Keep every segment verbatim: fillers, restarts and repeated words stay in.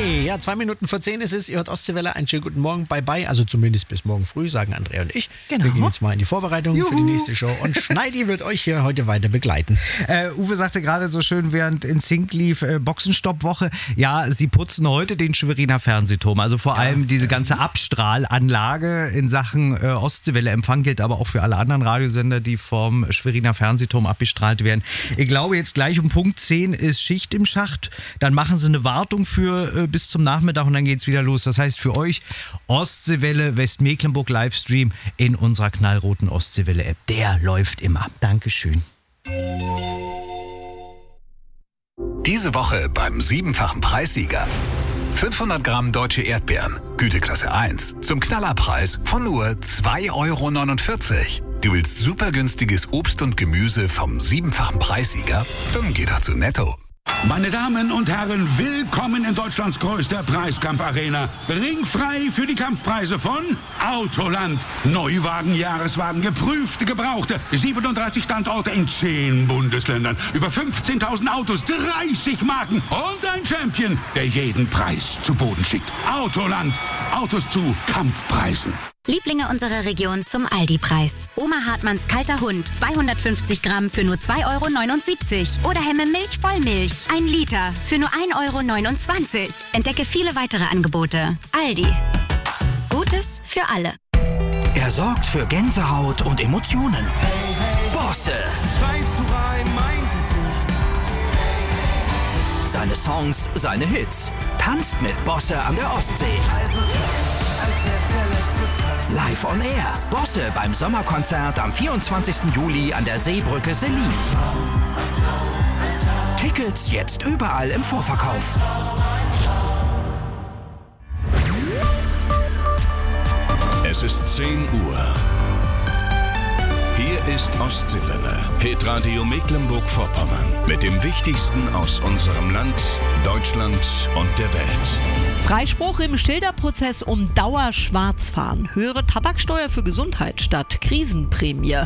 Hi, ja, zwei Minuten vor zehn ist es. Ihr hört Ostseewelle. Einen schönen guten Morgen. Bye, bye. Also zumindest bis morgen früh, sagen Andrea und ich. Genau. Wir gehen jetzt mal in die Vorbereitung Juhu. für die nächste Show. Und Schneidi wird euch hier heute weiter begleiten. Äh, Uwe sagte gerade so schön, während in Sync lief, äh, Boxenstoppwoche. Ja, sie putzen heute den Schweriner Fernsehturm. Also vor Ja. allem diese ganze Abstrahlanlage in Sachen äh, Ostseewelle-Empfang gilt aber auch für alle anderen Radiosender, die vom Schweriner Fernsehturm abgestrahlt werden. Ich glaube, jetzt gleich um Punkt zehn ist Schicht im Schacht. Dann machen sie eine Wartung für äh, bis zum Nachmittag und dann geht's wieder los. Das heißt für euch Ostseewelle Westmecklenburg Livestream in unserer knallroten Ostseewelle-App. Der läuft immer. Dankeschön. Diese Woche beim siebenfachen Preissieger. fünfhundert Gramm deutsche Erdbeeren, Güteklasse eins, zum Knallerpreis von nur zwei Euro neunundvierzig. Du willst super günstiges Obst und Gemüse vom siebenfachen Preissieger? Dann geh doch zu Netto. Meine Damen und Herren, willkommen in Deutschlands größter Preiskampfarena. Ringfrei für die Kampfpreise von Autoland. Neuwagen, Jahreswagen, geprüfte, gebrauchte. siebenunddreißig Standorte in zehn Bundesländern. Über fünfzehntausend Autos, dreißig Marken und ein Champion, der jeden Preis zu Boden schickt. Autoland. Autos zu Kampfpreisen. Lieblinge unserer Region zum Aldi-Preis. Oma Hartmanns kalter Hund, zweihundertfünfzig Gramm für nur zwei Euro neunundsiebzig. Oder Hemme Milch Vollmilch, ein Liter für nur ein Euro neunundzwanzig. Entdecke viele weitere Angebote. Aldi. Gutes für alle. Er sorgt für Gänsehaut und Emotionen. Bosse. Schreist du rein, mein Gesicht. Seine Songs, seine Hits. Tanzt mit Bosse an der Ostsee. Also tanz, als wär's der letzte Tag. Live on Air. Bosse beim Sommerkonzert am vierundzwanzigsten Juli an der Seebrücke Selin. Tickets jetzt überall im Vorverkauf. Es ist zehn Uhr. Hier ist Ostseewelle, Hitradio Mecklenburg-Vorpommern. Mit dem Wichtigsten aus unserem Land, Deutschland und der Welt. Freispruch im Schilderprozess um Dauerschwarzfahren. Höhere Tabaksteuer für Gesundheit statt Krisenprämie.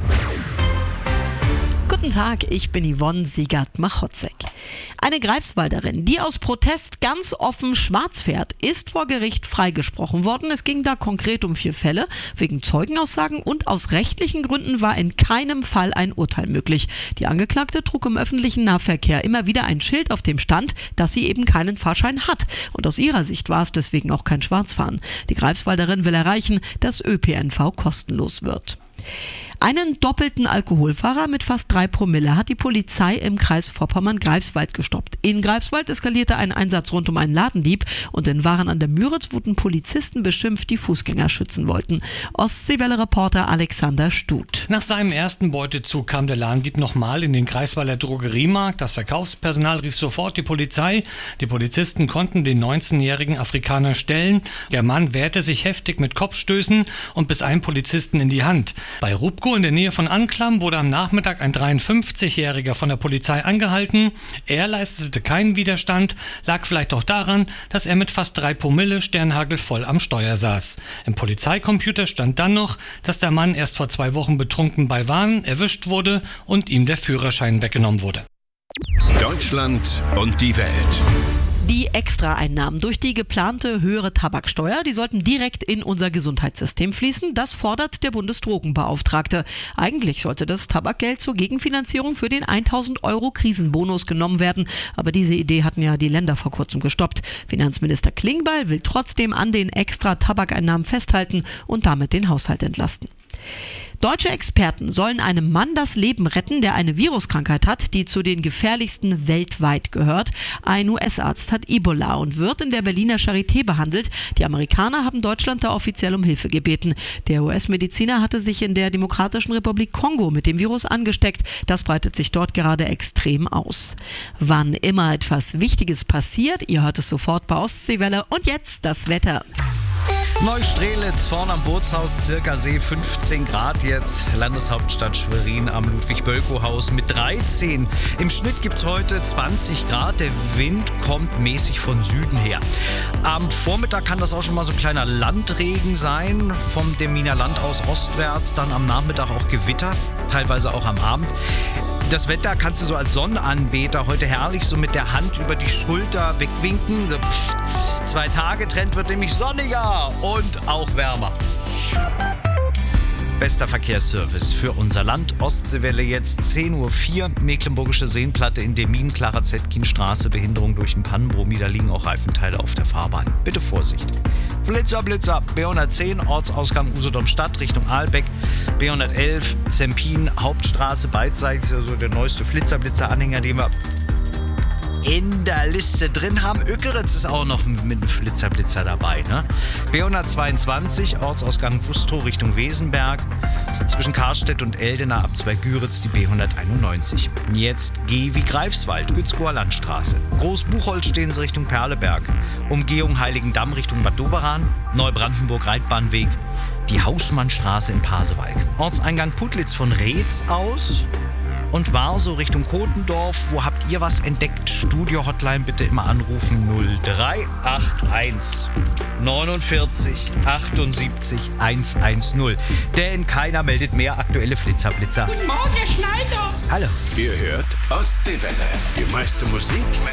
Guten Tag, ich bin Yvonne Siegert-Machotzek. Eine Greifswalderin, die aus Protest ganz offen schwarz fährt, ist vor Gericht freigesprochen worden. Es ging da konkret um vier Fälle, wegen Zeugenaussagen und aus rechtlichen Gründen war in keinem Fall ein Urteil möglich. Die Angeklagte trug im öffentlichen Nahverkehr immer wieder ein Schild, auf dem stand, dass sie eben keinen Fahrschein hat. Und aus ihrer Sicht war es deswegen auch kein Schwarzfahren. Die Greifswalderin will erreichen, dass Ö P N V kostenlos wird. Einen doppelten Alkoholfahrer mit fast drei Promille hat die Polizei im Kreis Vorpommern-Greifswald gestoppt. In Greifswald eskalierte ein Einsatz rund um einen Ladendieb und in Waren an der Müritz wurden Polizisten beschimpft, die Fußgänger schützen wollten. Ostseewelle-Reporter Alexander Stut. Nach seinem ersten Beutezug kam der Ladendieb nochmal in den Greifswalder Drogeriemarkt. Das Verkaufspersonal rief sofort die Polizei. Die Polizisten konnten den neunzehnjährigen Afrikaner stellen. Der Mann wehrte sich heftig mit Kopfstößen und biss einen Polizisten in die Hand. Bei Rubko in der Nähe von Anklam wurde am Nachmittag ein dreiundfünfzigjähriger von der Polizei angehalten. Er leistete keinen Widerstand, lag vielleicht auch daran, dass er mit fast drei Promille sternhagelvoll am Steuer saß. Im Polizeicomputer stand dann noch, dass der Mann erst vor zwei Wochen betrunken bei Wahn erwischt wurde und ihm der Führerschein weggenommen wurde. Deutschland und die Welt. Die Extraeinnahmen durch die geplante höhere Tabaksteuer, die sollten direkt in unser Gesundheitssystem fließen. Das fordert der Bundesdrogenbeauftragte. Eigentlich sollte das Tabakgeld zur Gegenfinanzierung für den tausend Euro Krisenbonus genommen werden. Aber diese Idee hatten ja die Länder vor kurzem gestoppt. Finanzminister Klingbeil will trotzdem an den extra Tabakeinnahmen festhalten und damit den Haushalt entlasten. Deutsche Experten sollen einem Mann das Leben retten, der eine Viruskrankheit hat, die zu den gefährlichsten weltweit gehört. Ein U S-Arzt hat Ebola und wird in der Berliner Charité behandelt. Die Amerikaner haben Deutschland da offiziell um Hilfe gebeten. Der U S-Mediziner hatte sich in der Demokratischen Republik Kongo mit dem Virus angesteckt. Das breitet sich dort gerade extrem aus. Wann immer etwas Wichtiges passiert, ihr hört es sofort bei Ostseewelle. Und jetzt das Wetter. Neustrelitz, vorne am Bootshaus, circa See, fünfzehn Grad jetzt. Landeshauptstadt Schwerin am Ludwig-Bölkow-Haus mit dreizehn. Im Schnitt gibt es heute zwanzig Grad. Der Wind kommt mäßig von Süden her. Am Vormittag kann das auch schon mal so ein kleiner Landregen sein. Vom Deminer Land aus ostwärts. Dann am Nachmittag auch Gewitter, teilweise auch am Abend. Das Wetter kannst du so als Sonnenanbeter heute herrlich so mit der Hand über die Schulter wegwinken. So pft, zwei Tage Trend wird nämlich sonniger und auch wärmer. Bester Verkehrsservice für unser Land. Ostseewelle jetzt zehn Uhr vier. Mecklenburgische Seenplatte in Demmin, Clara Zetkin-Straße. Behinderung durch den Pannenbrummi. Da liegen auch Reifenteile auf der Fahrbahn. Bitte Vorsicht. Flitzer, Blitzer. B hundertzehn, Ortsausgang Usedom Stadt Richtung Ahlbeck. B hundertelf, Zempin, Hauptstraße, beidseitig. Also der neueste Flitzer-Blitzer-Anhänger, den wir in der Liste drin haben. Ökeritz ist auch noch mit einem Flitzer-Blitzer dabei. Ne? B hundertzweiundzwanzig, Ortsausgang Wustrow Richtung Wesenberg. Zwischen Karstedt und Eldena ab zwei Güritz die B hunderteinundneunzig. Jetzt G wie Greifswald, Gützkower Landstraße. Großbuchholz stehen sie Richtung Perleberg. Umgehung Heiligendamm Richtung Bad Doberan. Neubrandenburg Reitbahnweg. Die Hausmannstraße in Pasewalk. Ortseingang Putlitz von Reetz aus. Und Warso Richtung Kotendorf. Wo habt ihr was entdeckt? Studio-Hotline bitte immer anrufen. null drei acht eins neunundvierzig achtundsiebzig hundertzehn. Denn keiner meldet mehr aktuelle Flitzer-Blitzer. Guten Morgen, Herr Schneider. Hallo. Ihr hört Ostseewelle. Die meiste Musik